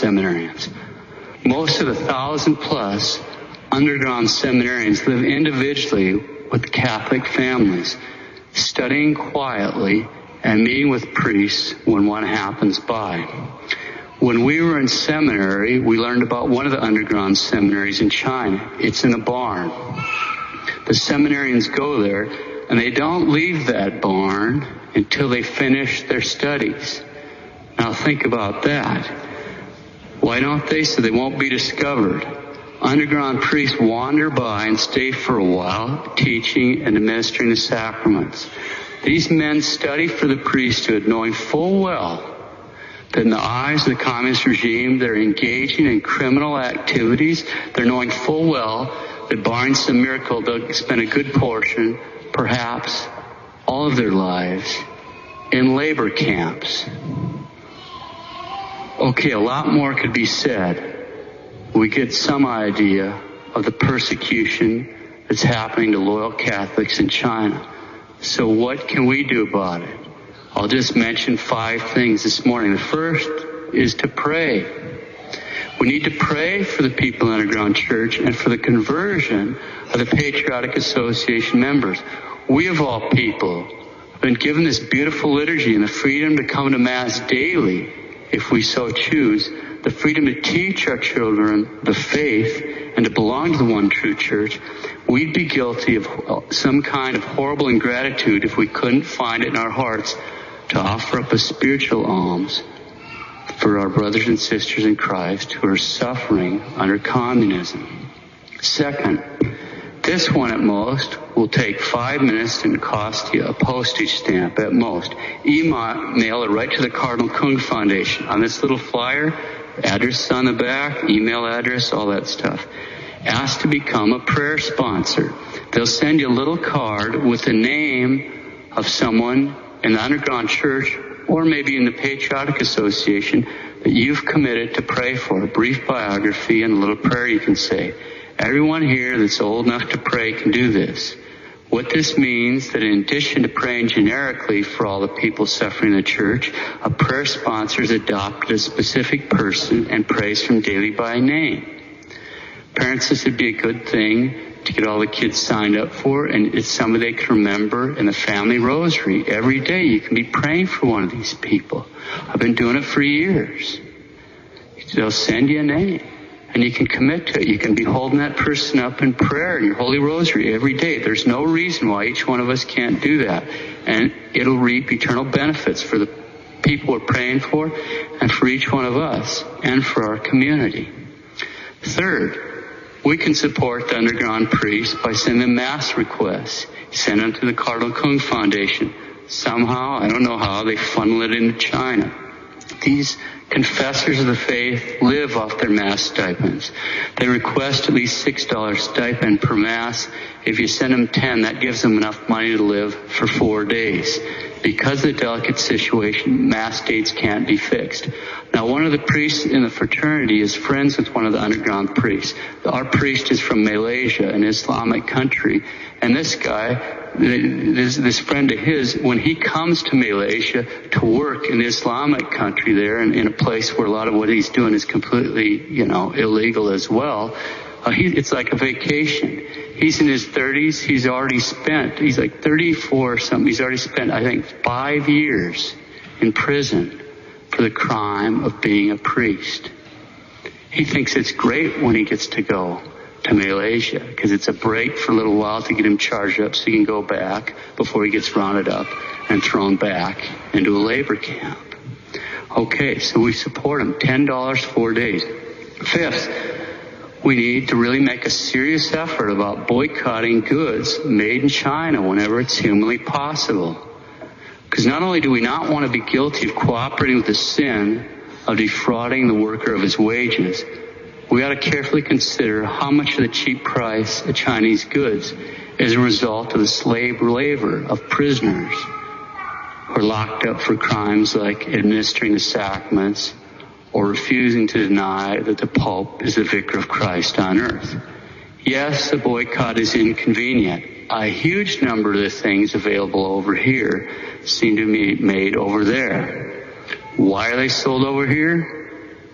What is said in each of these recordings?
seminarians. Most of the 1,000+ underground seminarians live individually with Catholic families, studying quietly and meeting with priests when one happens by. When we were in seminary, we learned about one of the underground seminaries in China. It's in a barn. The seminarians go there, and they don't leave that barn until they finish their studies. Now think about that. Why don't they? So they won't be discovered. Underground priests wander by and stay for a while, teaching and administering the sacraments. These men study for the priesthood, knowing full well that in the eyes of the communist regime, they're engaging in criminal activities. They're knowing full well that barring some miracle, they'll spend a good portion, perhaps all of their lives, in labor camps. Okay, a lot more could be said. We get some idea of the persecution that's happening to loyal Catholics in China. So what can we do about it? I'll just mention 5 things this morning. The first is to pray. We need to pray for the people in the underground church and for the conversion of the Patriotic Association members. We, of all people, have been given this beautiful liturgy and the freedom to come to Mass daily, if we so choose, the freedom to teach our children the faith and to belong to the one true church. We'd be guilty of some kind of horrible ingratitude if we couldn't find it in our hearts to offer up a spiritual alms for our brothers and sisters in Christ who are suffering under communism. Second, this one at most will take 5 minutes and cost you a postage stamp at most. Email it right to the Cardinal Kung Foundation. On this little flyer, address on the back, email address, all that stuff. Ask to become a prayer sponsor. They'll send you a little card with the name of someone in the underground church or maybe in the Patriotic Association that you've committed to pray for, a brief biography and a little prayer you can say. Everyone here that's old enough to pray can do this. What this means that in addition to praying generically for all the people suffering in the church, a prayer sponsor is adopted a specific person and prays from daily by name. Parents, this would be a good thing to get all the kids signed up for, and it's somebody they can remember in the family rosary. Every day you can be praying for one of these people. I've been doing it for years. They'll send you a name, and you can commit to it. You can be holding that person up in prayer in your Holy Rosary every day. There's no reason why each one of us can't do that. And it'll reap eternal benefits for the people we're praying for and for each one of us and for our community. Third, we can support the underground priests by sending Mass requests. Send them to the Cardinal Kung Foundation. Somehow, I don't know how, they funnel it into China. These confessors of the faith live off their Mass stipends. They request at least $6 stipend per Mass. If you send them 10, that gives them enough money to live for 4 days. Because of the delicate situation, Mass dates can't be fixed. Now, one of the priests in the fraternity is friends with one of the underground priests. Our priest is from Malaysia, an Islamic country, and this guy, this friend of his, when he comes to Malaysia to work in the Islamic country there, and in a place where a lot of what he's doing is completely, illegal as well, it's like a vacation. He's in his 30s. He's already spent, he's like 34 or something. He's already spent, I think, 5 years in prison for the crime of being a priest. He thinks it's great when he gets to go to Malaysia because it's a break for a little while to get him charged up so he can go back before he gets rounded up and thrown back into a labor camp. Okay, so we support him. $10, 4 days. Fifth, we need to really make a serious effort about boycotting goods made in China whenever it's humanly possible. Because not only do we not want to be guilty of cooperating with the sin of defrauding the worker of his wages, we ought to carefully consider how much of the cheap price of Chinese goods is a result of the slave labor of prisoners who are locked up for crimes like administering the sacraments or refusing to deny that the Pope is the vicar of Christ on earth. Yes, the boycott is inconvenient. A huge number of the things available over here seem to be made over there. Why are they sold over here?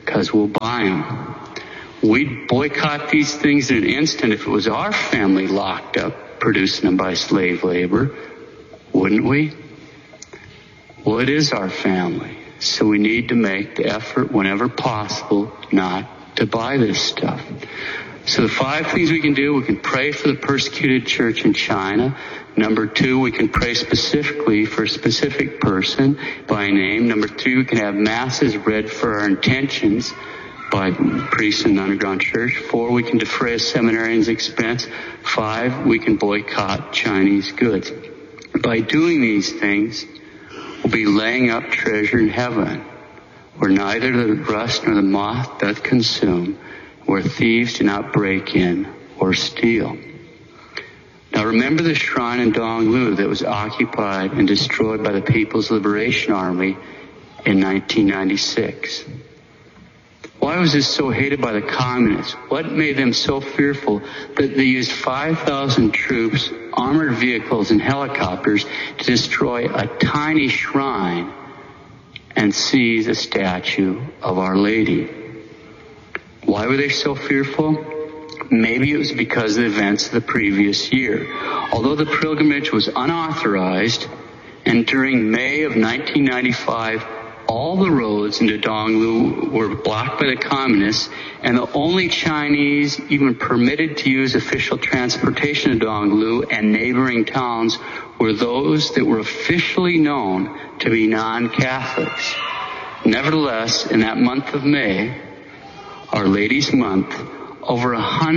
because we'll buy them. We'd boycott these things in an instant if it was our family locked up producing them by slave labor, wouldn't we? Well, it is our family, so we need to make the effort whenever possible not to buy this stuff. So the 5 things we can do: we can pray for the persecuted church in China. Number 2, we can pray specifically for a specific person by name. Number 3, we can have masses read for our intentions by priests in the underground church. 4, we can defray a seminarian's expense. 5, we can boycott Chinese goods. By doing these things, we'll be laying up treasure in heaven, where neither the rust nor the moth doth consume, where thieves do not break in or steal. Now remember the shrine in Donglu that was occupied and destroyed by the People's Liberation Army in 1996. Why was this so hated by the communists? What made them so fearful that they used 5,000 troops, armored vehicles, and helicopters to destroy a tiny shrine and seize a statue of Our Lady? Why were they so fearful? Maybe it was because of the events of the previous year. Although the pilgrimage was unauthorized, and during May of 1995, all the roads into Donglu were blocked by the communists, and the only Chinese even permitted to use official transportation to Donglu and neighboring towns were those that were officially known to be non-Catholics. Nevertheless, in that month of May, Our Lady's month, over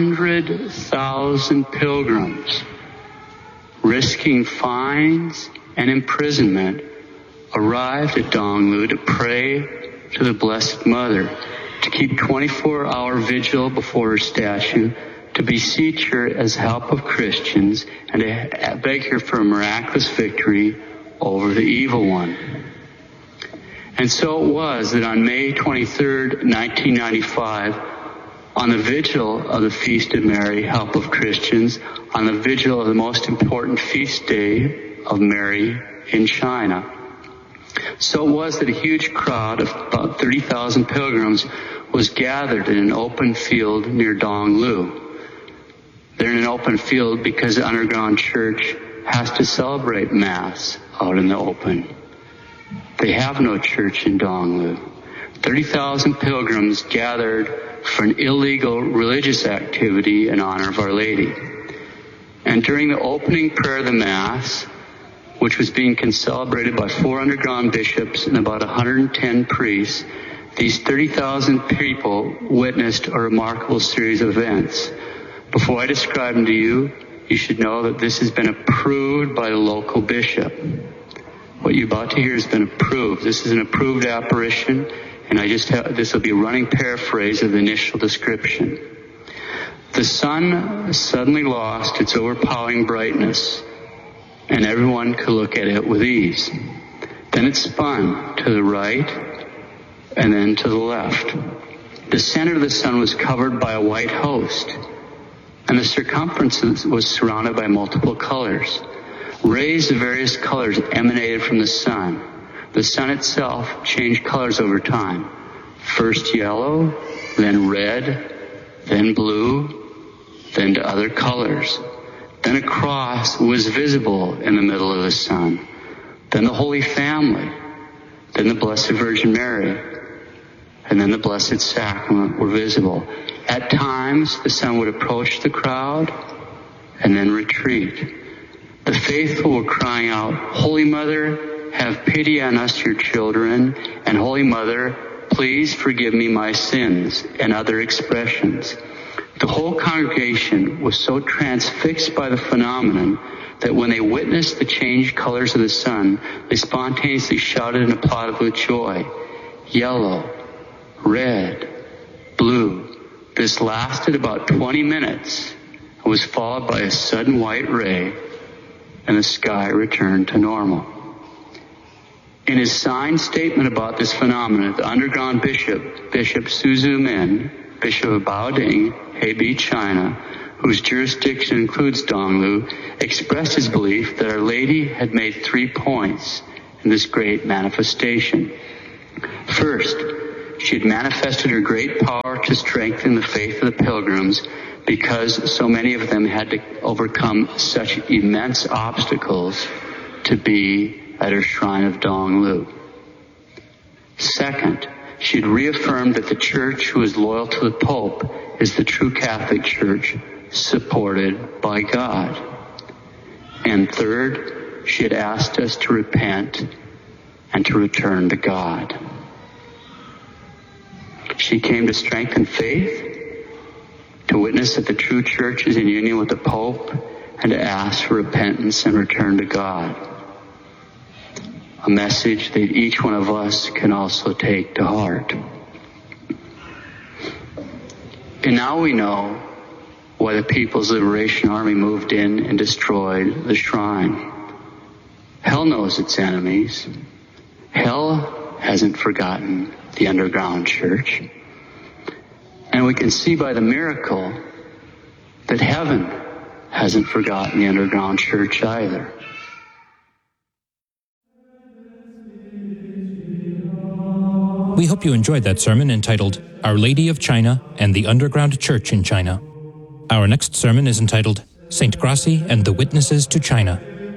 100,000 pilgrims, risking fines and imprisonment, arrived at Donglu to pray to the Blessed Mother, to keep 24-hour vigil before her statue, to beseech her as help of Christians, and to beg her for a miraculous victory over the evil one. And so it was that on May 23rd, 1995, on the vigil of the Feast of Mary, Help of Christians, on the vigil of the most important feast day of Mary in China, so it was that a huge crowd of about 30,000 pilgrims was gathered in an open field near Donglu. They're in an open field because the underground church has to celebrate Mass out in the open. They have no church in Donglu. 30,000 pilgrims gathered for an illegal religious activity in honor of Our Lady. And during the opening prayer of the Mass, which was being celebrated by 4 underground bishops and about 110 priests, these 30,000 people witnessed a remarkable series of events. Before I describe them to you, you should know that this has been approved by the local bishop. What you're about to hear has been approved. This is an approved apparition, and this will be a running paraphrase of the initial description. The sun suddenly lost its overpowering brightness, and everyone could look at it with ease. Then it spun to the right and then to the left. The center of the sun was covered by a white host, and the circumference was surrounded by multiple colors. Rays of various colors emanated from the sun. The sun itself changed colors over time. First yellow, then red, then blue, then to other colors. Then a cross was visible in the middle of the sun. Then the Holy Family. Then the Blessed Virgin Mary. And then the Blessed Sacrament were visible. At times, the sun would approach the crowd and then retreat. The faithful were crying out, "Holy Mother, have pity on us, your children," and "Holy Mother, please forgive me my sins," and other expressions. The whole congregation was so transfixed by the phenomenon that when they witnessed the changed colors of the sun, they spontaneously shouted and applauded with joy. Yellow, red, blue. This lasted about 20 minutes and was followed by a sudden white ray, and the sky returned to normal. In his signed statement about this phenomenon, the underground Bishop Su Zhumin, Bishop of Baoding, Hebei, China, whose jurisdiction includes Donglu, expressed his belief that Our Lady had made 3 points in this great manifestation. First, she had manifested her great power to strengthen the faith of the pilgrims because so many of them had to overcome such immense obstacles to be at her shrine of Donglu. Second, she had reaffirmed that the Church who is loyal to the Pope is the true Catholic Church supported by God. And third, she had asked us to repent and to return to God. She came to strengthen faith, to witness that the true Church is in union with the Pope, and to ask for repentance and return to God. A message that each one of us can also take to heart. And now we know why the People's Liberation Army moved in and destroyed the shrine. Hell knows its enemies. Hell hasn't forgotten the underground church. And we can see by the miracle that heaven hasn't forgotten the underground church either. We hope you enjoyed that sermon entitled Our Lady of China and the Underground Church in China. Our next sermon is entitled Saint Gracie and the Witnesses to China.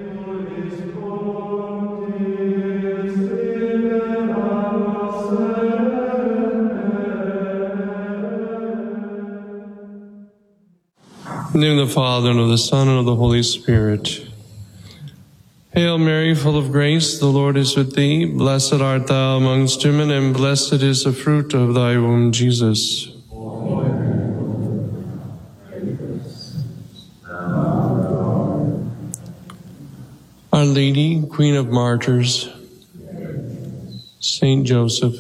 In the name of the Father, and of the Son, and of the Holy Spirit. Hail Mary, full of grace, the Lord is with thee. Blessed art thou amongst women, and blessed is the fruit of thy womb, Jesus. Our Lady, Queen of Martyrs, Saint Joseph,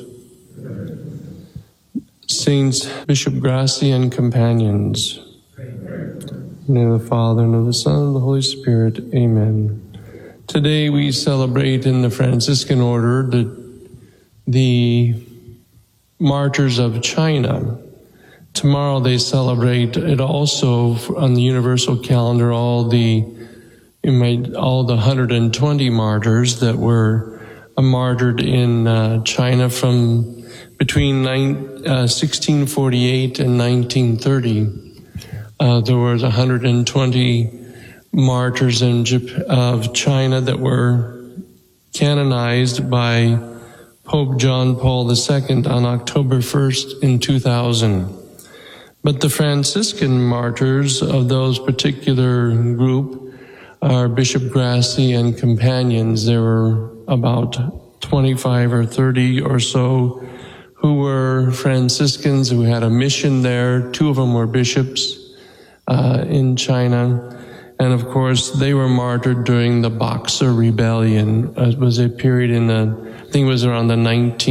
Saints Bishop Gracie and companions, in the name of the Father, and of the Son, and of the Holy Spirit. Amen. Today we celebrate in the Franciscan order the martyrs of China. Tomorrow they celebrate it also on the universal calendar, all the 120 martyrs that were martyred in China from between 1648 and 1930. There was 120 martyrs of China that were canonized by Pope John Paul II on October 1st in 2000. But the Franciscan martyrs of those particular group are Bishop Gracie and companions. There were about 25 or 30 or so who were Franciscans who had a mission there. Two of them were bishops in China. And of course, they were martyred during the Boxer Rebellion. It was a period I think it was around the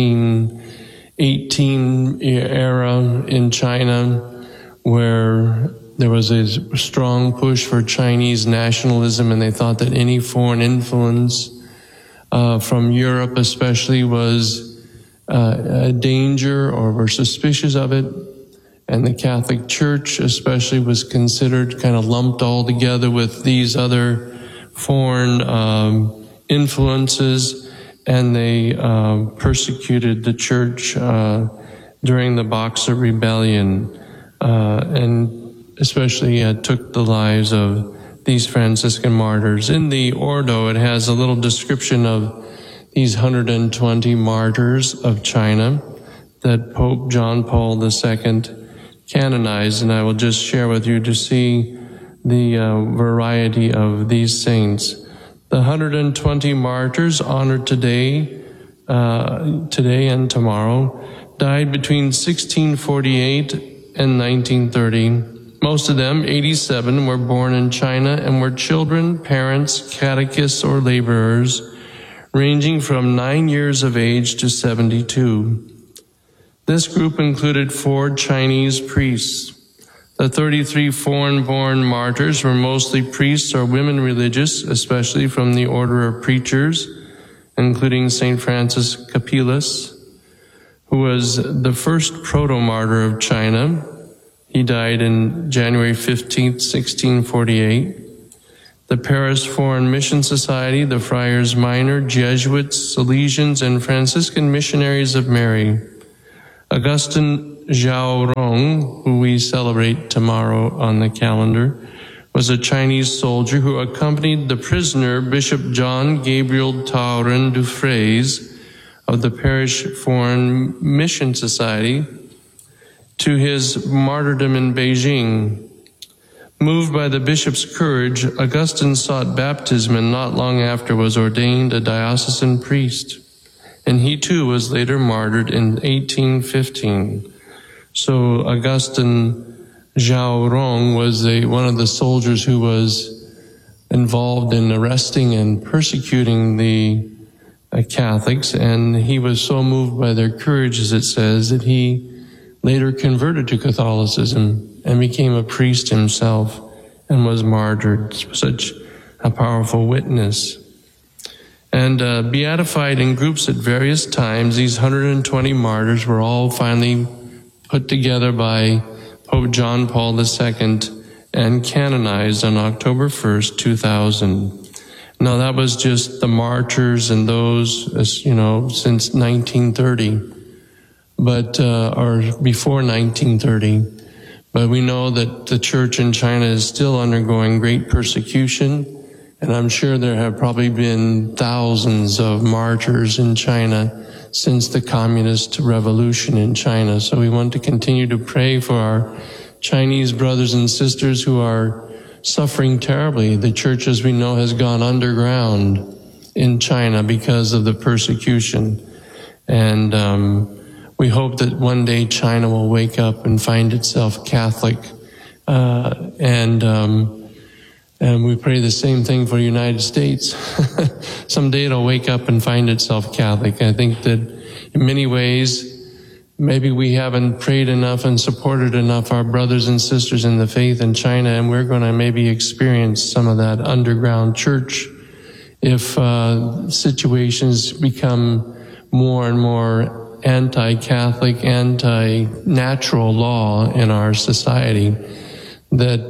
1918 era in China, where there was a strong push for Chinese nationalism, and they thought that any foreign influence from Europe especially was a danger, or were suspicious of it. And the Catholic Church especially was considered kind of lumped all together with these other foreign influences, and they persecuted the Church during the Boxer Rebellion, and especially took the lives of these Franciscan martyrs. In the Ordo, it has a little description of these 120 martyrs of China that Pope John Paul II canonized, and I will just share with you to see the variety of these saints. The 120 martyrs honored today and tomorrow died between 1648 and 1930. Most of them, 87, were born in China and were children, parents, catechists, or laborers, ranging from 9 years of age to 72. This group included 4 Chinese priests. The 33 foreign-born martyrs were mostly priests or women religious, especially from the order of preachers, including St. Francis Capillus, who was the first proto-martyr of China. He died in January 15th, 1648. The Paris Foreign Mission Society, the Friars Minor, Jesuits, Salesians, and Franciscan Missionaries of Mary. Augustine Zhaorong, who we celebrate tomorrow on the calendar, was a Chinese soldier who accompanied the prisoner Bishop John Gabriel Tauren Dufresne of the Parish Foreign Mission Society to his martyrdom in Beijing. Moved by the bishop's courage, Augustine sought baptism and not long after was ordained a diocesan priest. And he too was later martyred in 1815. So Augustine Zhaorong was one of the soldiers who was involved in arresting and persecuting the Catholics, and he was so moved by their courage, as it says, that he later converted to Catholicism and became a priest himself and was martyred. Such a powerful witness. And beatified in groups at various times, these 120 martyrs were all finally put together by Pope John Paul II and canonized on October 1st, 2000. Now that was just the martyrs and those, since 1930, or before 1930. But we know that the church in China is still undergoing great persecution, and I'm sure there have probably been thousands of martyrs in China since the communist revolution in China. So we want to continue to pray for our Chinese brothers and sisters who are suffering terribly. The church, as we know, has gone underground in China because of the persecution. And we hope that one day China will wake up and find itself Catholic. And we pray the same thing for the United States. Someday it'll wake up and find itself Catholic. I think that in many ways, maybe we haven't prayed enough and supported enough our brothers and sisters in the faith in China, and we're going to maybe experience some of that underground church if situations become more and more anti-Catholic, anti-natural law in our society. That,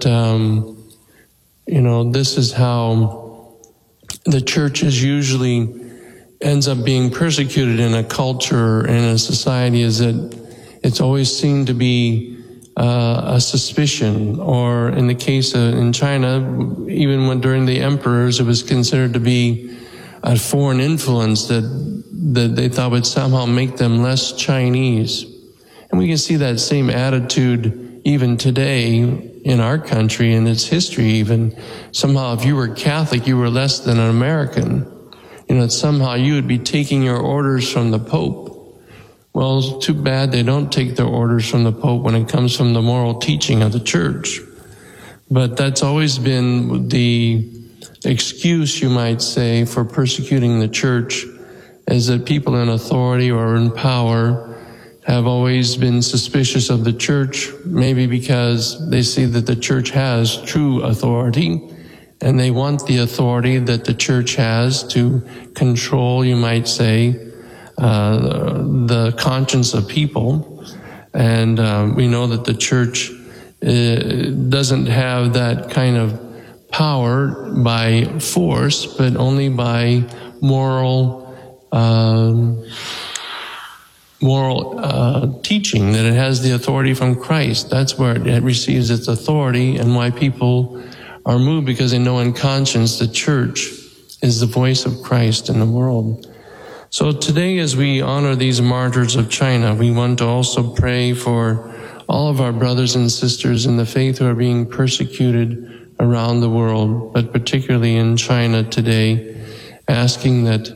this is how the church usually ends up being persecuted in a culture, in a society, is that it's always seen to be a suspicion, or in the case in China, even when during the emperors, it was considered to be a foreign influence that they thought would somehow make them less Chinese. And we can see that same attitude even today in our country and its history even. Somehow if you were Catholic, you were less than an American. Somehow you would be taking your orders from the Pope. Well, it's too bad they don't take their orders from the Pope when it comes from the moral teaching of the church. But that's always been the excuse, you might say, for persecuting the church, is that people in authority or in power have always been suspicious of the church, maybe because they see that the church has true authority, and they want the authority that the church has to control, you might say, the conscience of people. And we know that the church doesn't have that kind of power by force, but only by moral teaching, that it has the authority from Christ. That's where it receives its authority, and why people are moved, because they know in conscience the church is the voice of Christ in the world. So today, as we honor these martyrs of China, we want to also pray for all of our brothers and sisters in the faith who are being persecuted around the world, but particularly in China today, asking that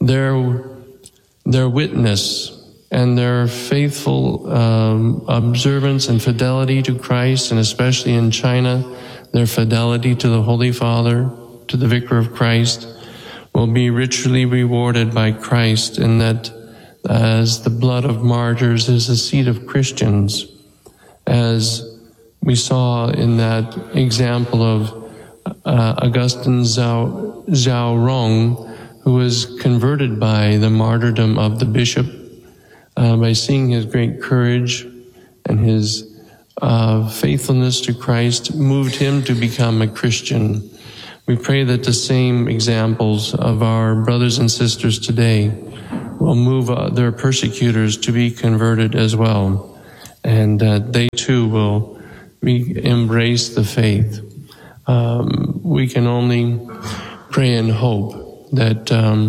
their witness and their faithful observance and fidelity to Christ, and especially in China, their fidelity to the Holy Father, to the Vicar of Christ, will be richly rewarded by Christ, and that as the blood of martyrs is the seed of Christians, as we saw in that example of Augustine Zhaorong, who was converted by the martyrdom of the bishop, by seeing his great courage and his faithfulness to Christ, moved him to become a Christian. We pray that the same examples of our brothers and sisters today will move their persecutors to be converted as well, and they too will embrace the faith. We can only pray and hope that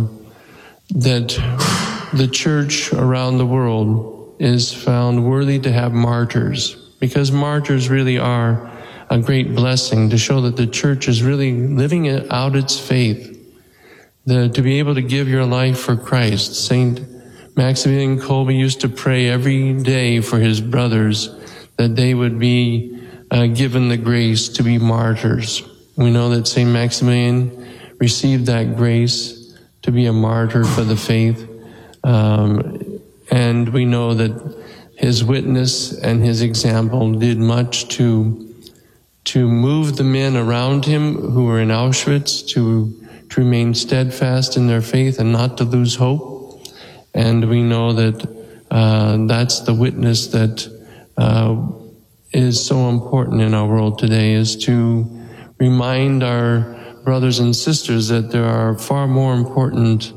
the church around the world is found worthy to have martyrs, because martyrs really are a great blessing to show that the church is really living out its faith. To be able to give your life for Christ. St. Maximilian Kolbe used to pray every day for his brothers that they would be given the grace to be martyrs. We know that St. Maximilian received that grace to be a martyr for the faith. And we know that his witness and his example did much to move the men around him who were in Auschwitz to remain steadfast in their faith and not to lose hope. And we know that that's the witness that is so important in our world today, is to remind our brothers and sisters that there are far more important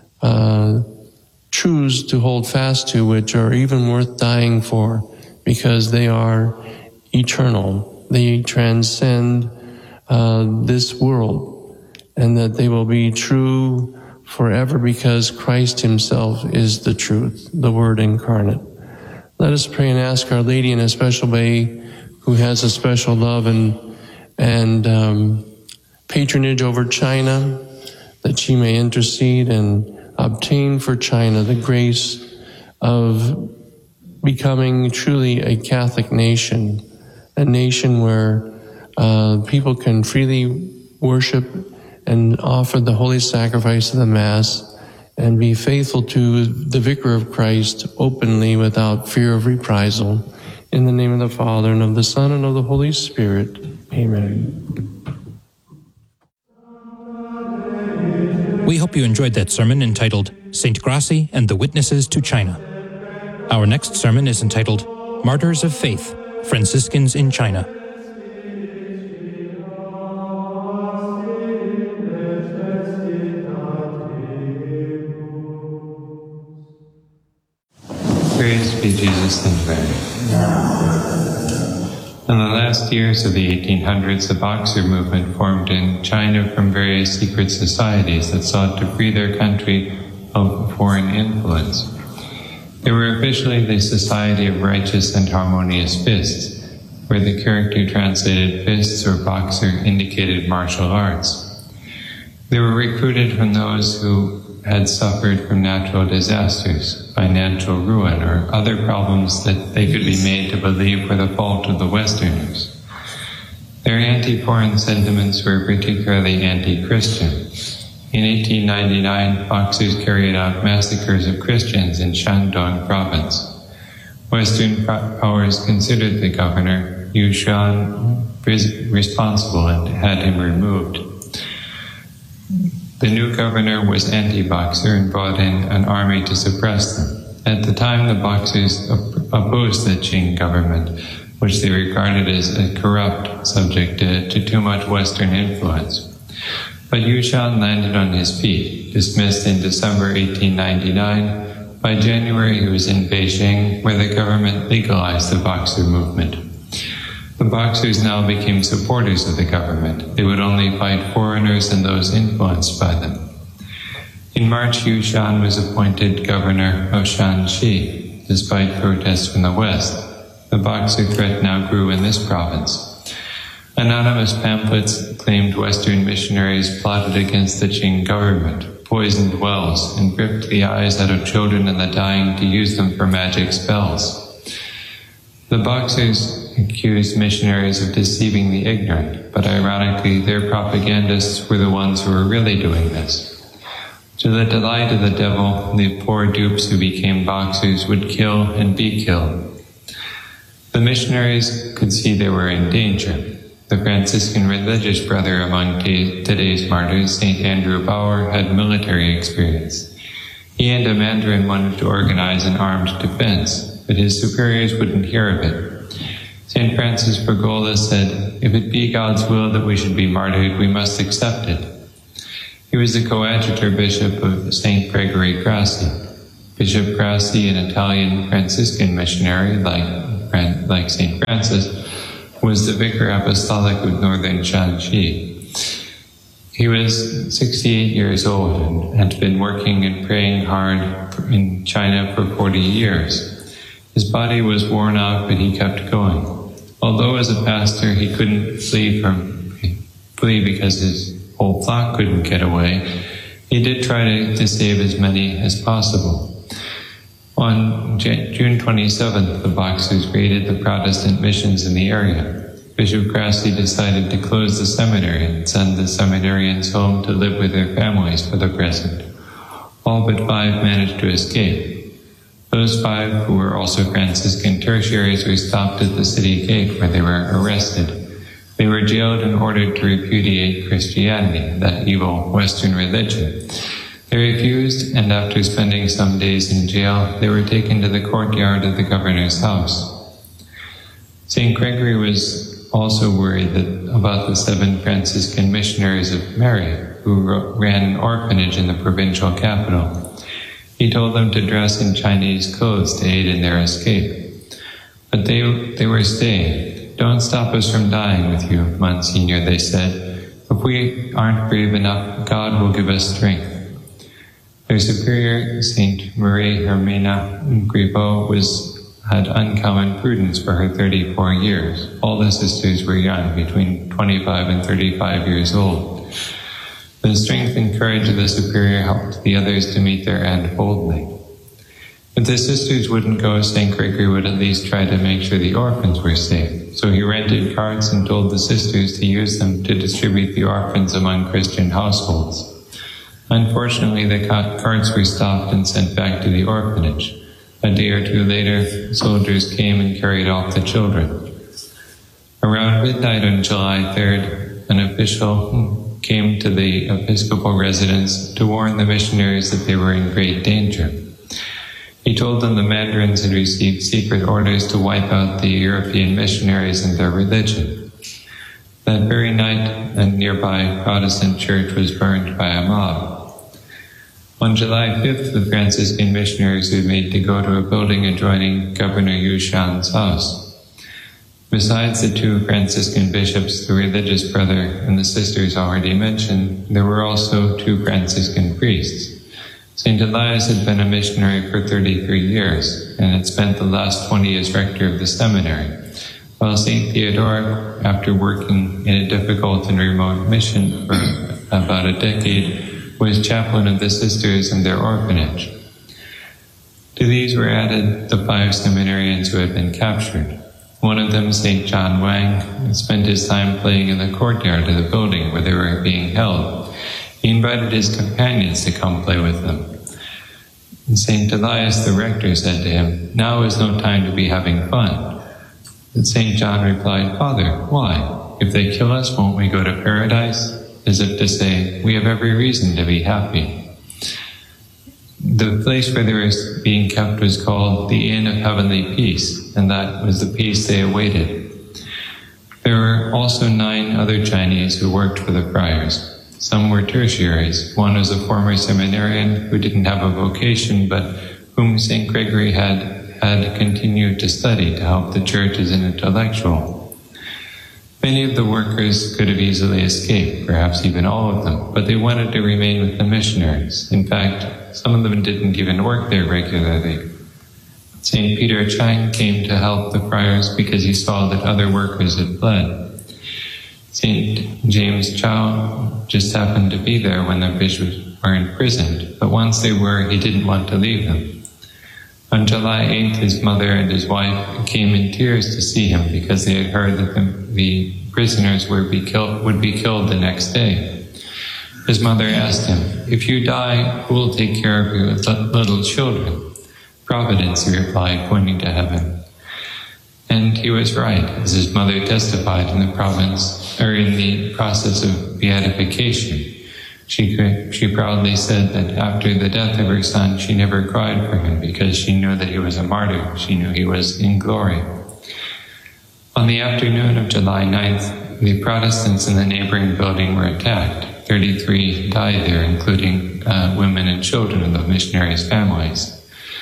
truths to hold fast to, which are even worth dying for, because they are eternal. They transcend this world, and that they will be true forever because Christ himself is the truth, the Word incarnate. Let us pray and ask Our Lady in a special way, who has a special love and patronage over China, that she may intercede and obtain for China the grace of becoming truly a Catholic nation, a nation where people can freely worship and offer the holy sacrifice of the Mass and be faithful to the Vicar of Christ openly without fear of reprisal. In the name of the Father, and of the Son, and of the Holy Spirit. Amen. We hope you enjoyed that sermon entitled Saint Gracie and the Witnesses to China. Our next sermon is entitled Martyrs of Faith, Franciscans in China. Praise be Jesus and Mary. In the last years of the 1800s, the Boxer movement formed in China from various secret societies that sought to free their country of foreign influence. They were officially the Society of Righteous and Harmonious Fists, where the character translated fists or boxer indicated martial arts. They were recruited from those who had suffered from natural disasters, financial ruin, or other problems that they could be made to believe were the fault of the Westerners. Their anti-foreign sentiments were particularly anti-Christian. In 1899, Boxers carried out massacres of Christians in Shandong province. Western powers considered the governor, Yu Shan, responsible and had him removed. The new governor was anti-Boxer and brought in an army to suppress them. At the time, the Boxers opposed the Qing government, which they regarded as a corrupt, subject to too much Western influence. But Yu Shan landed on his feet, dismissed in December 1899. By January, he was in Beijing, where the government legalized the Boxer movement. The Boxers now became supporters of the government. They would only fight foreigners and those influenced by them. In March, Yu Shan was appointed governor of Shanxi, despite protests from the West. The Boxer threat now grew in this province. Anonymous pamphlets claimed Western missionaries plotted against the Qing government, poisoned wells, and ripped the eyes out of children and the dying to use them for magic spells. The Boxers accused missionaries of deceiving the ignorant, but ironically, their propagandists were the ones who were really doing this. To the delight of the devil, the poor dupes who became Boxers would kill and be killed. The missionaries could see they were in danger. The Franciscan religious brother among today's martyrs, St. Andrew Bauer, had military experience. He and a Mandarin wanted to organize an armed defense, but his superiors wouldn't hear of it. St. Francis Bergolla said, "If it be God's will that we should be martyred, we must accept it." He was the coadjutor bishop of St. Gregory Gracie. Bishop Grassi, an Italian Franciscan missionary like St. Francis, was the vicar apostolic of northern Shanxi. He was 68 years old and had been working and praying hard in China for 40 years. His body was worn out, but he kept going. Although as a pastor he couldn't flee because his whole flock couldn't get away, he did try to save as many as possible. On June 27th, the Boxers raided the Protestant missions in the area. Bishop Grassi decided to close the seminary and send the seminarians home to live with their families for the present. All but 5 managed to escape. Those 5, who were also Franciscan tertiaries, were stopped at the city gate where they were arrested. They were jailed and ordered to repudiate Christianity, that evil Western religion. They refused, and after spending some days in jail, they were taken to the courtyard of the governor's house. St. Gregory was also worried about the 7 Franciscan missionaries of Mary, who ran an orphanage in the provincial capital. He told them to dress in Chinese clothes to aid in their escape. But they were staying. "Don't stop us from dying with you, Monsignor," they said. "If we aren't brave enough, God will give us strength." Their superior, St. Marie Hermina Griveau, had uncommon prudence for her 34 years. All the sisters were young, between 25 and 35 years old. The strength and courage of the superior helped the others to meet their end boldly. If the sisters wouldn't go, St. Gregory would at least try to make sure the orphans were safe. So he rented carts and told the sisters to use them to distribute the orphans among Christian households. Unfortunately, the carts were stopped and sent back to the orphanage. A day or 2 later, soldiers came and carried off the children. Around midnight on July 3rd, an official came to the episcopal residence to warn the missionaries that they were in great danger. He told them the Mandarins had received secret orders to wipe out the European missionaries and their religion. That very night, a nearby Protestant church was burned by a mob. On July 5th, the Franciscan missionaries were made to go to a building adjoining Governor Yu Shan's house. Besides the 2 Franciscan bishops, the religious brother, and the sisters already mentioned, there were also 2 Franciscan priests. St. Elias had been a missionary for 33 years and had spent the last 20 as rector of the seminary, while St. Theodore, after working in a difficult and remote mission for about a decade, was chaplain of the sisters and their orphanage. To these were added the 5 seminarians who had been captured. One of them, St. John Wang, spent his time playing in the courtyard of the building where they were being held. He invited his companions to come play with them. St. Elias, the rector, said to him, "Now is no time to be having fun." But St. John replied, "Father, why? If they kill us, won't we go to paradise?" As if to say, we have every reason to be happy. The place where they were being kept was called the Inn of Heavenly Peace, and that was the peace they awaited. There were also 9 other Chinese who worked for the friars. Some were tertiaries. One was a former seminarian who didn't have a vocation, but whom St. Gregory had continued to study to help the church as an intellectual. Many of the workers could have easily escaped, perhaps even all of them, but they wanted to remain with the missionaries. In fact, some of them didn't even work there regularly. St. Peter Chang came to help the friars because he saw that other workers had fled. St. James Chow just happened to be there when the bishops were imprisoned, but once they were, he didn't want to leave them. On July 8th, his mother and his wife came in tears to see him because they had heard that the prisoners would be killed the next day. His mother asked him, "If you die, who will take care of your little children?" "Providence," he replied, pointing to heaven. And he was right, as his mother testified in the process of beatification. She proudly said that after the death of her son, she never cried for him because she knew that he was a martyr. She knew he was in glory. On the afternoon of July 9th, the Protestants in the neighboring building were attacked. 33 died there, including women and children of the missionaries' families.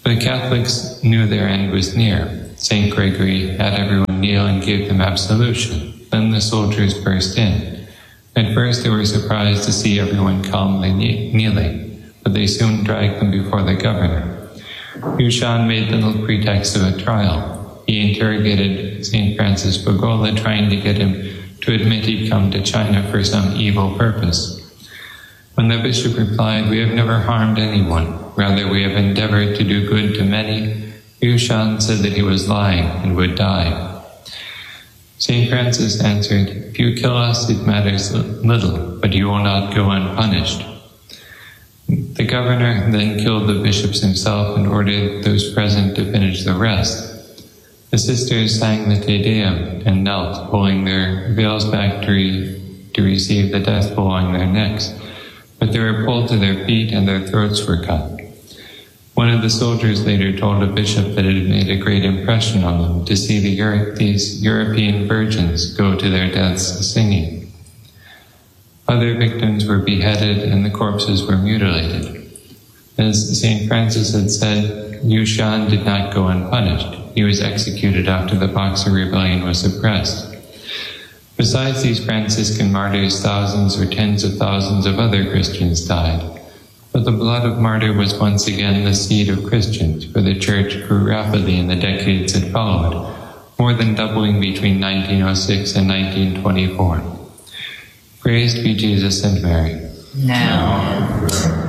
The Catholics knew their end was near. St. Gregory had everyone kneel and gave them absolution. Then the soldiers burst in. At first they were surprised to see everyone calmly kneeling, but they soon dragged them before the governor. Yushan made little pretext of a trial. He interrogated St. Francis Fagola, trying to get him to admit he'd come to China for some evil purpose. When the bishop replied, "We have never harmed anyone. Rather, we have endeavored to do good to many," Yushan said that he was lying and would die. St. Francis answered, "If you kill us, it matters little, but you will not go unpunished." The governor then killed the bishops himself and ordered those present to finish the rest. The sisters sang the Te Deum and knelt, pulling their veils back to receive the death blow on their necks, but they were pulled to their feet and their throats were cut. One of the soldiers later told a bishop that it had made a great impression on them to see these European virgins go to their deaths singing. Other victims were beheaded and the corpses were mutilated. As St. Francis had said, Yushan did not go unpunished. He was executed after the Boxer Rebellion was suppressed. Besides these Franciscan martyrs, thousands or tens of thousands of other Christians died. But the blood of martyr was once again the seed of Christians, for the Church grew rapidly in the decades that followed, more than doubling between 1906 and 1924. Praised be Jesus and Mary. Now.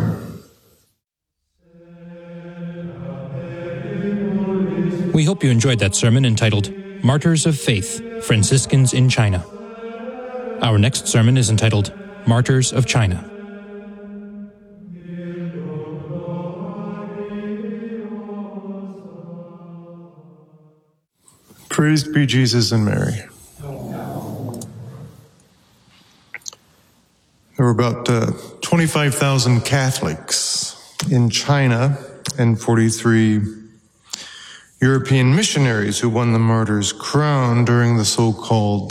We hope you enjoyed that sermon entitled Martyrs of Faith, Franciscans in China. Our next sermon is entitled Martyrs of China. Praised be Jesus and Mary. There were about 25,000 Catholics in China and 43 European missionaries who won the martyr's crown during the so-called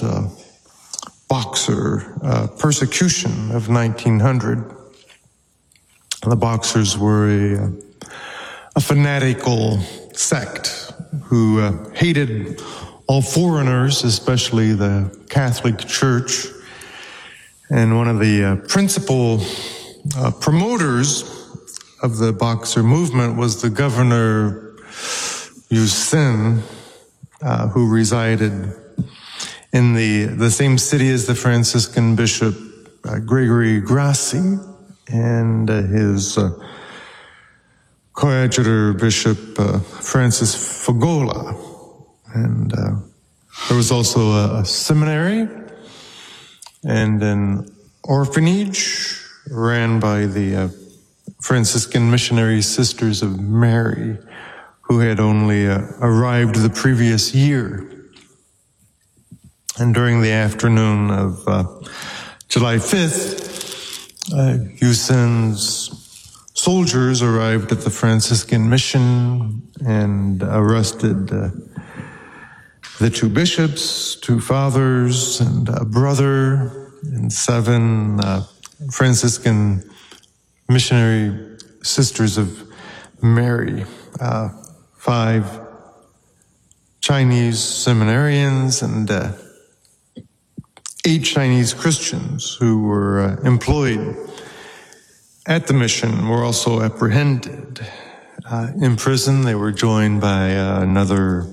Boxer persecution of 1900. The Boxers were a fanatical sect who hated all foreigners, especially the Catholic Church. And one of the principal promoters of the Boxer movement was the governor Yu Sin, who resided in the same city as the Franciscan bishop Gregory Grassi and his coadjutor Bishop Francis Fagola. And there was also a seminary and an orphanage ran by the Franciscan Missionary Sisters of Mary, who had only arrived the previous year. And during the afternoon of July 5th, Yu Sin's soldiers arrived at the Franciscan mission and arrested the two bishops, two fathers, and a brother, and 7 Franciscan missionary sisters of Mary, 5 Chinese seminarians, and 8 Chinese Christians who were employed at the mission were also apprehended. In prison, they were joined by another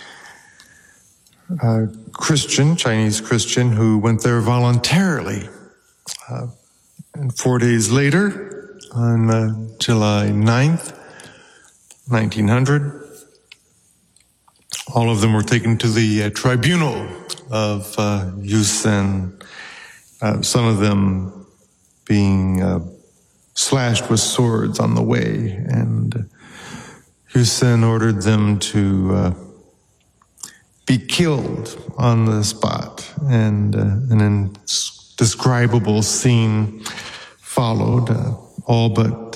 Chinese Christian, who went there voluntarily. And 4 days later, on July 9th, 1900, all of them were taken to the tribunal of Yu Sin, some of them being slashed with swords on the way, and Yu Sin ordered them to be killed on the spot, and an indescribable scene followed. All but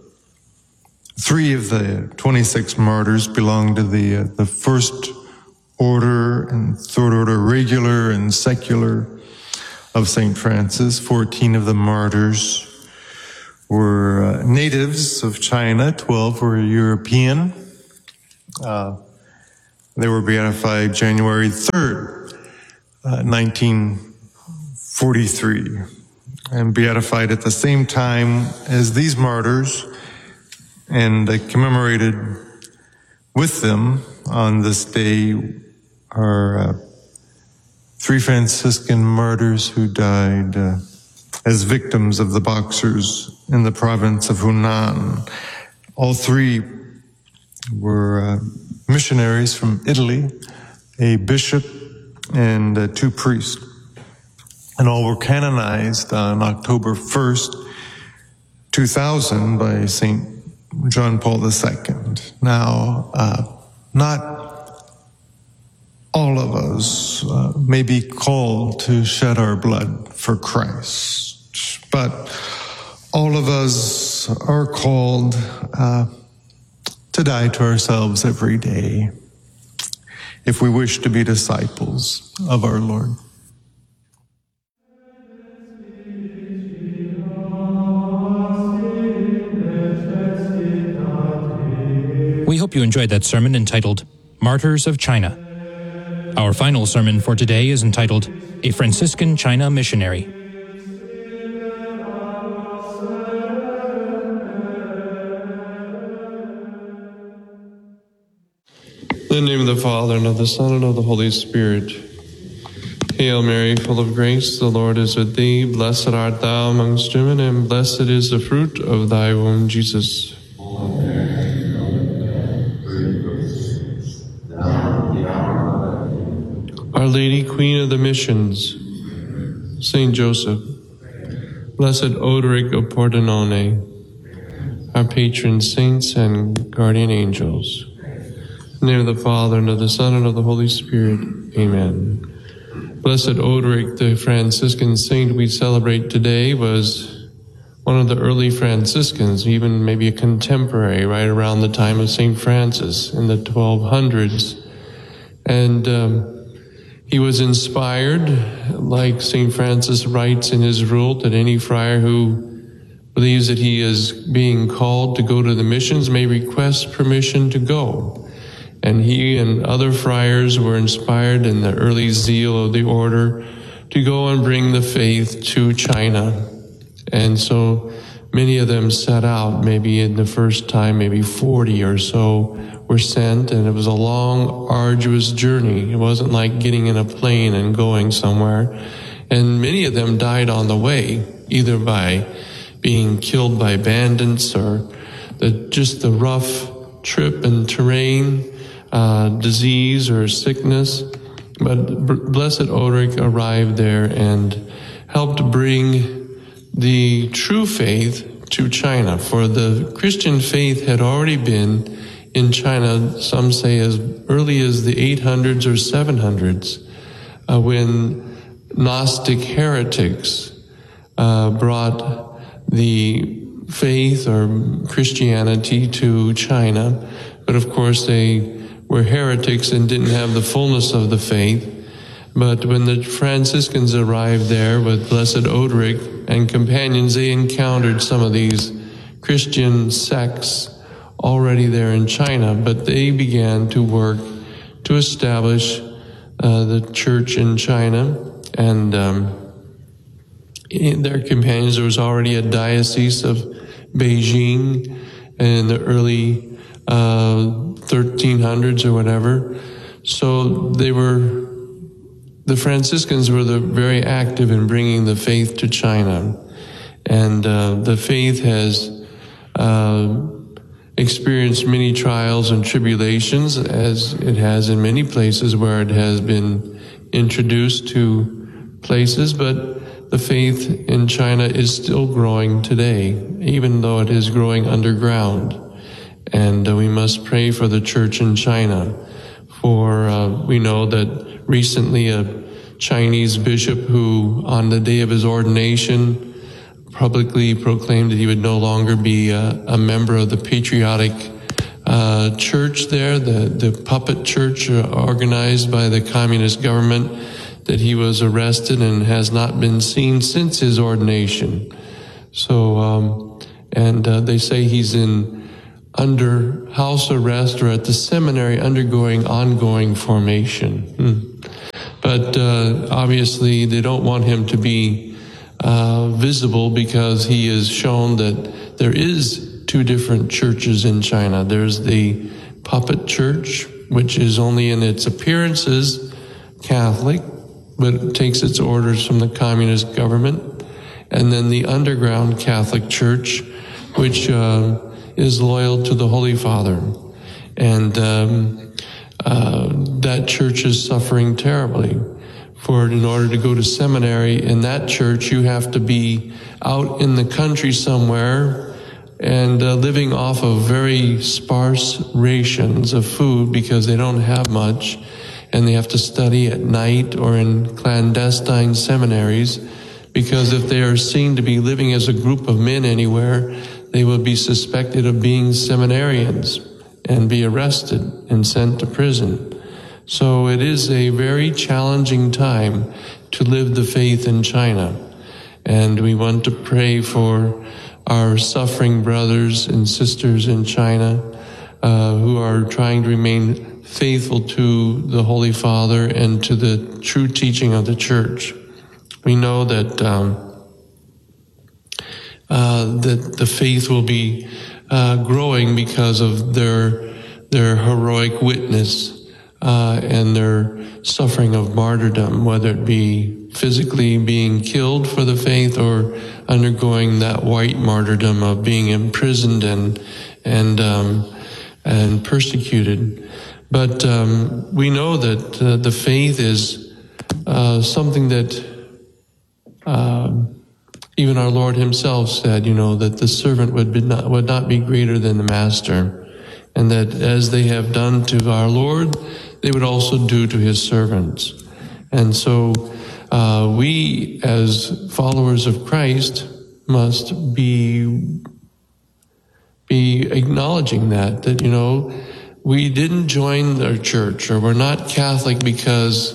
3 of the 26 martyrs belonged to the First Order and Third Order Regular and Secular of St. Francis. 14 of the martyrs were natives of China, 12 were European. They were beatified January 3rd, 1943, and beatified at the same time as these martyrs, and commemorated with them on this day are 3 Franciscan martyrs who died as victims of the Boxers in the province of Hunan. All 3 were missionaries from Italy, a bishop and 2 priests. And all were canonized on October 1st, 2000 by St. John Paul II. Now, not all of us may be called to shed our blood for Christ, but all of us are called to die to ourselves every day if we wish to be disciples of our Lord. We hope you enjoyed that sermon entitled Martyrs of China. Our final sermon for today is entitled A Franciscan China Missionary. In the name of the Father, and of the Son, and of the Holy Spirit. Hail Mary, full of grace, the Lord is with thee. Blessed art thou amongst women, and blessed is the fruit of thy womb, Jesus. Our Lady, Queen of the Missions, Saint Joseph, Blessed Odoric of Pordenone, our patron saints and guardian angels. In the name of the Father, and of the Son, and of the Holy Spirit. Amen. Blessed Odoric, the Franciscan saint we celebrate today, was one of the early Franciscans, even maybe a contemporary, right around the time of St. Francis in the 1200s. And he was inspired, like St. Francis writes in his rule, that any friar who believes that he is being called to go to the missions may request permission to go. And he and other friars were inspired in the early zeal of the order to go and bring the faith to China. And so many of them set out, maybe in the first time, maybe 40 or so were sent, and it was a long, arduous journey. It wasn't like getting in a plane and going somewhere. And many of them died on the way, either by being killed by bandits or just the rough trip and terrain, disease or sickness. But Blessed Odoric arrived there and helped bring the true faith to China. For the Christian faith had already been in China, some say as early as the 800s or 700s, when Gnostic heretics brought the faith or Christianity to China. But of course they were heretics and didn't have the fullness of the faith. But when the Franciscans arrived there with Blessed Odoric and companions, they encountered some of these Christian sects already there in China, but they began to work to establish the church in China. And in their companions, there was already a diocese of Beijing in the early 1300s or whatever. So the Franciscans were very active in bringing the faith to China. And the faith has experienced many trials and tribulations, as it has in many places where it has been introduced to places, but the faith in China is still growing today, even though it is growing underground. And we must pray for the church in China. For we know that recently a Chinese bishop who, on the day of his ordination, publicly proclaimed that he would no longer be a member of the patriotic church there, the puppet church organized by the communist government, that he was arrested and has not been seen since his ordination. So, and they say he's in under house arrest or at the seminary undergoing ongoing formation. But obviously they don't want him to be visible, because he has shown that there is two different churches in China. There's the puppet church, which is only in its appearances Catholic, but it takes its orders from the communist government. And then the underground Catholic Church, which is loyal to the Holy Father. And that church is suffering terribly. In order to go to seminary in that church, you have to be out in the country somewhere and living off of very sparse rations of food, because they don't have much, and they have to study at night or in clandestine seminaries, because if they are seen to be living as a group of men anywhere, they will be suspected of being seminarians and be arrested and sent to prison. So it is a very challenging time to live the faith in China. And we want to pray for our suffering brothers and sisters in China who are trying to remain faithful to the Holy Father and to the true teaching of the Church. We know that that the faith will be growing because of their heroic witness and their suffering of martyrdom, whether it be physically being killed for the faith or undergoing that white martyrdom of being imprisoned and persecuted. But we know that the faith is something that even our Lord himself said, that the servant would not be greater than the master, and that as they have done to our Lord, they would also do to his servants. And so we, as followers of Christ, must be acknowledging that we didn't join their church, or we're not Catholic because,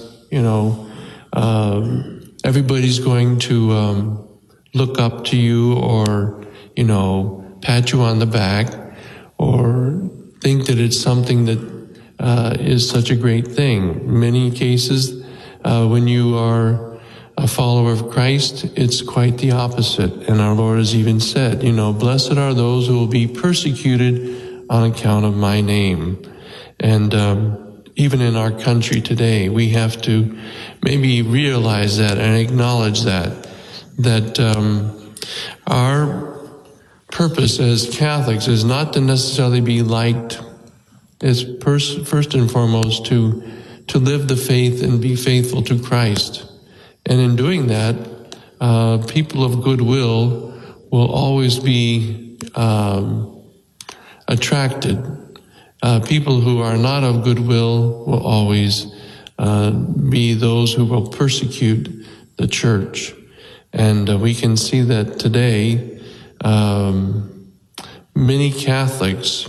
everybody's going to look up to you or, pat you on the back or think that it's something that is such a great thing. Many cases, when you are a follower of Christ, it's quite the opposite. And our Lord has even said, blessed are those who will be persecuted on account of my name. And even in our country today, we have to maybe realize that and acknowledge that our purpose as Catholics is not to necessarily be liked. It's first and foremost to live the faith and be faithful to Christ. And in doing that, people of goodwill will always be attracted. People who are not of goodwill will always be those who will persecute the church. And we can see that today, many Catholics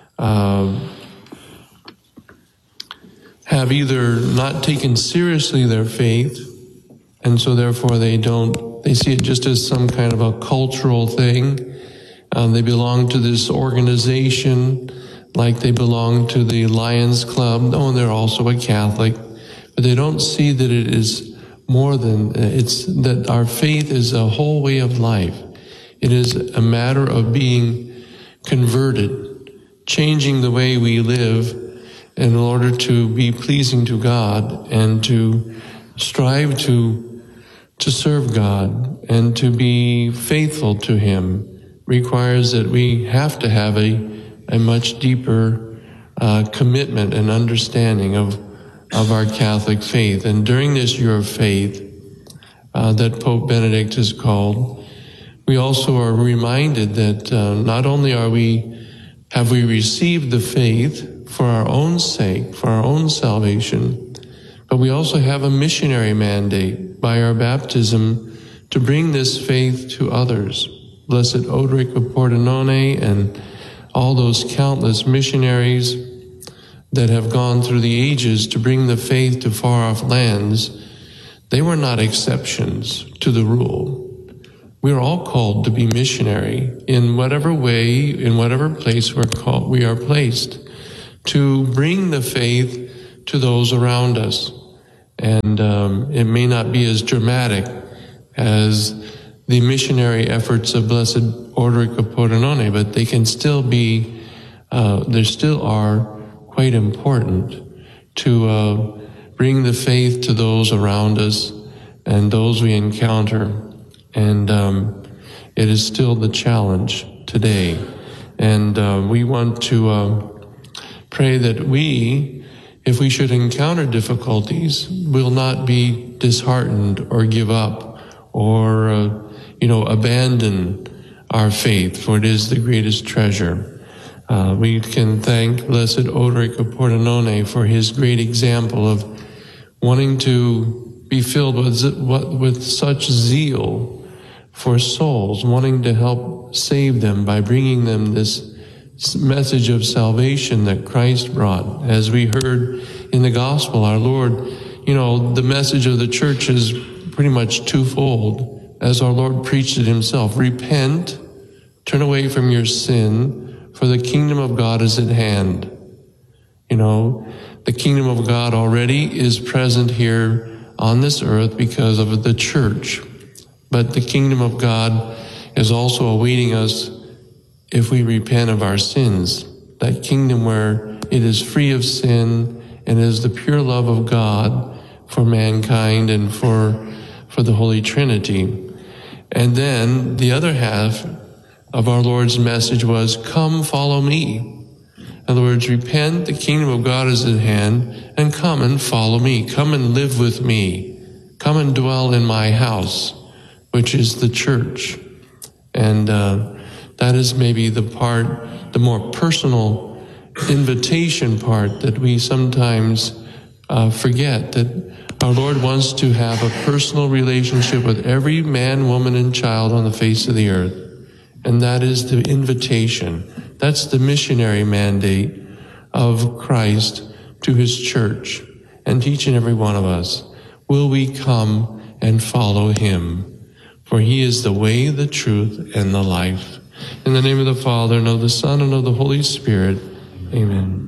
have either not taken seriously their faith, and so therefore they see it just as some kind of a cultural thing. They belong to this organization like they belong to the Lions Club. Oh, and they're also a Catholic, but they don't see that it is more than, it's that our faith is a whole way of life. It is a matter of being converted, changing the way we live in order to be pleasing to God and to strive to serve God and to be faithful to Him requires that we have to have a much deeper commitment and understanding of our Catholic faith. And during this year of faith that Pope Benedict has called, we also are reminded that not only have we received the faith for our own sake, for our own salvation, but we also have a missionary mandate by our baptism to bring this faith to others. Blessed Odric of Pordenone and all those countless missionaries that have gone through the ages to bring the faith to far-off lands, they were not exceptions to the rule. we are all called to be missionary in whatever way, in whatever place we are placed, to bring the faith to those around us. And it may not be as dramatic as the missionary efforts of Blessed Orderic of Pordenone, but they can still be, they still are quite important to bring the faith to those around us and those we encounter. And it is still the challenge today. And we want to pray that we, if we should encounter difficulties, will not be disheartened or give up or, abandon our faith, for it is the greatest treasure. We can thank Blessed Orderic of Pordenone for his great example of wanting to be filled with such zeal for souls, wanting to help save them by bringing them this message of salvation that Christ brought. As we heard in the gospel, our Lord, the message of the church is pretty much twofold, as our Lord preached it himself. Repent, turn away from your sin, for the kingdom of God is at hand. The kingdom of God already is present here on this earth because of the church. But the kingdom of God is also awaiting us if we repent of our sins. That kingdom where it is free of sin and is the pure love of God for mankind and for the Holy Trinity. And then the other half of our Lord's message was, come, follow me. In other words, repent, the kingdom of God is at hand, and come and follow me. Come and live with me. Come and dwell in my house, which is the church. And that is maybe the more personal invitation part that we sometimes forget, that our Lord wants to have a personal relationship with every man, woman, and child on the face of the earth. And that is the invitation. That's the missionary mandate of Christ to his church. And each and every one of us, will we come and follow him? For he is the way, the truth, and the life. In the name of the Father, and of the Son, and of the Holy Spirit, amen.